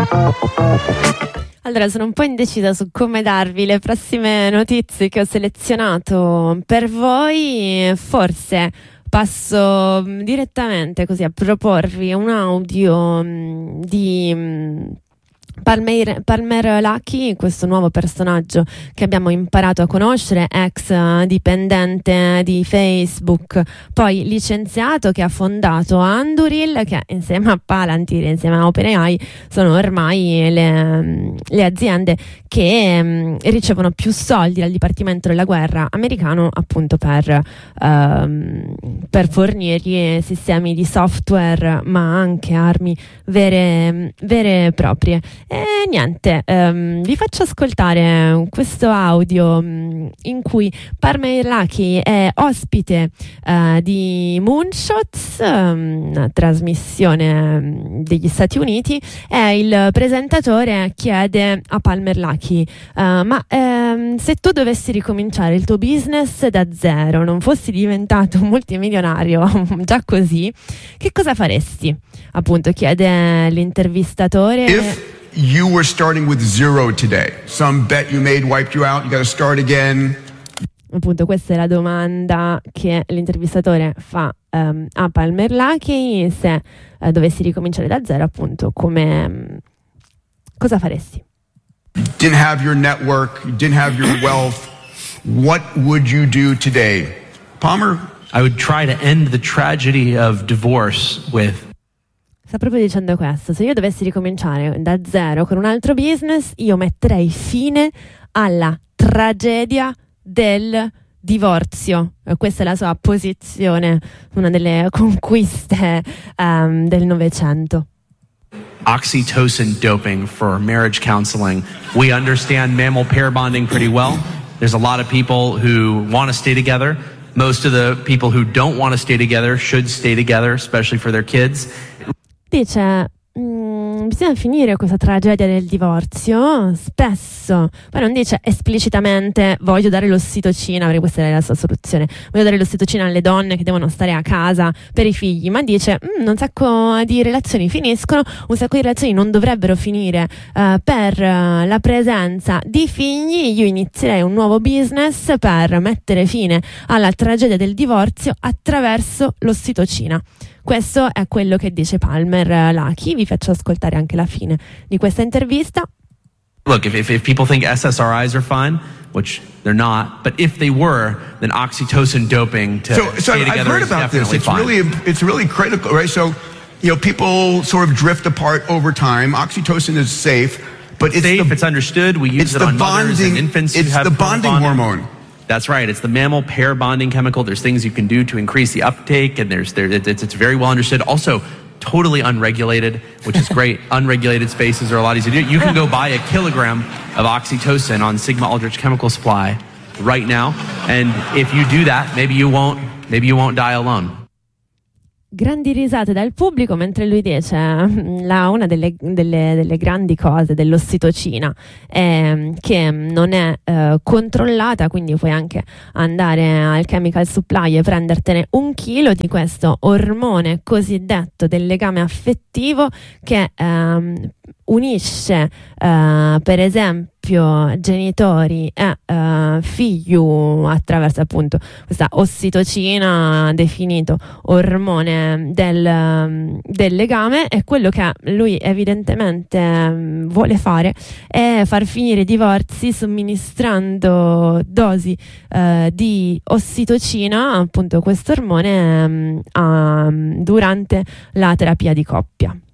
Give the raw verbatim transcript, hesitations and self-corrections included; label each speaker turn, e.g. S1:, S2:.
S1: Allora, sono un po' indecisa su come darvi le prossime notizie che ho selezionato per voi. Forse passo direttamente così a proporvi un audio mh, di mh, Palmer, Palmer Luckey, questo nuovo personaggio che abbiamo imparato a conoscere, ex dipendente di Facebook, poi licenziato, che ha fondato Anduril, che insieme a Palantir, insieme a OpenAI, sono ormai le, le aziende che um, ricevono più soldi dal Dipartimento della Guerra americano, appunto per, um, per fornirgli sistemi di software, ma anche armi vere, vere e proprie. E niente, um, vi faccio ascoltare questo audio um, in cui Palmer Luckey è ospite uh, di Moonshots, um, una trasmissione um, degli Stati Uniti, e il presentatore chiede a Palmer Luckey uh, ma um, se tu dovessi ricominciare il tuo business da zero, non fossi diventato un multimilionario già così, che cosa faresti? Appunto chiede l'intervistatore.
S2: If you were starting with zero today, some bet you made wiped you out, you got to start again.
S1: Appunto, questa è la domanda che l'intervistatore fa um, a Palmer Luckey. Se uh, dovessi ricominciare da zero, appunto, come um, cosa faresti?
S2: You didn't have your network, you didn't have your wealth. What would you do today? Palmer?
S3: I would try to end the tragedy of divorce with.
S1: Sta proprio dicendo questo: se io dovessi ricominciare da zero con un altro business, io metterei fine alla tragedia del divorzio. Questa è la sua posizione, una delle conquiste um, del Novecento.
S3: Oxytocin doping for marriage counseling. We understand mammal pair bonding pretty well. There's a lot of people who want to stay together. Most of the people who don't want to stay together should stay together, especially for their kids.
S1: Dice, mm, bisogna finire questa tragedia del divorzio. Spesso, poi non dice esplicitamente voglio dare l'ossitocina, perché questa è la sua soluzione, voglio dare l'ossitocina alle donne che devono stare a casa per i figli, ma dice mm, un sacco di relazioni finiscono, un sacco di relazioni non dovrebbero finire uh, per uh, la presenza di figli. Io inizierei un nuovo business per mettere fine alla tragedia del divorzio attraverso l'ossitocina. Questo è quello che dice Palmer Luckey. Vi faccio ascoltare anche la fine di questa intervista.
S3: Look, if, if, if people think S S R Is are fine, which they're not, but if they were, then oxytocin doping to
S2: so, so
S3: stay
S2: I've
S3: together
S2: heard
S3: is
S2: about this.
S3: definitely
S2: It's
S3: fine.
S2: really, it's really critical, right? So, you know, people sort of drift apart over time. Oxytocin is safe, but it's
S3: safe.
S2: the,
S3: It's understood. We use
S2: it's
S3: it
S2: the
S3: on mothers
S2: bonding,
S3: and infants who
S2: it's
S3: have
S2: the bonding
S3: bonding.
S2: hormone.
S3: That's right. It's the mammal pair bonding chemical. There's things you can do to increase the uptake, and there's there it's, it's very well understood. Also, totally unregulated, which is great. Unregulated spaces are a lot easier to do. You can go buy a kilogram of oxytocin on Sigma Aldrich Chemical Supply right now, and if you do that, maybe you won't maybe you won't die alone.
S1: Grandi risate dal pubblico mentre lui dice la, una delle, delle, delle grandi cose dell'ossitocina è che non è eh, controllata, quindi puoi anche andare al chemical supply e prendertene un chilo di questo ormone cosiddetto del legame affettivo che ehm, unisce eh, per esempio genitori e eh, figlio attraverso appunto questa ossitocina, definito ormone del, del legame. E quello che lui evidentemente um, vuole fare è far finire i divorzi somministrando dosi uh, di ossitocina, appunto questo ormone, um, um, durante la terapia di coppia.